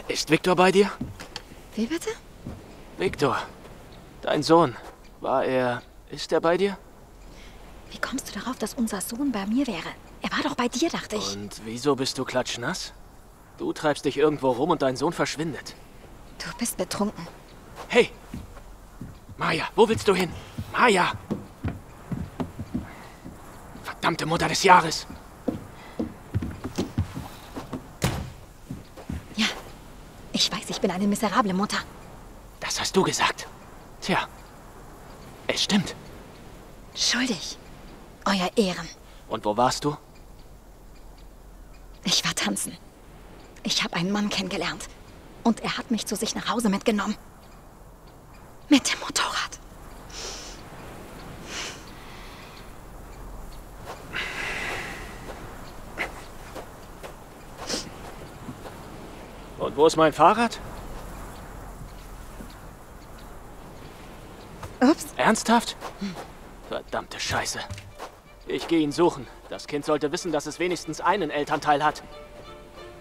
Ist Viktor bei dir? Wie bitte? Viktor, dein Sohn, ist er bei dir? Wie kommst du darauf, dass unser Sohn bei mir wäre? Er war doch bei dir, dachte ich. Und wieso bist du klatschnass? Du treibst dich irgendwo rum und dein Sohn verschwindet. Du bist betrunken. Hey! Maya, wo willst du hin? Maya! Verdammte Mutter des Jahres! Ja, ich weiß, ich bin eine miserable Mutter. Das hast du gesagt. Tja, es stimmt. Schuldig. Euer Ehren. Und wo warst du? Ich war tanzen. Ich habe einen Mann kennengelernt. Und er hat mich zu sich nach Hause mitgenommen. Mit dem Motorrad. Und wo ist mein Fahrrad? Ups. Ernsthaft? Verdammte Scheiße. Ich gehe ihn suchen. Das Kind sollte wissen, dass es wenigstens einen Elternteil hat.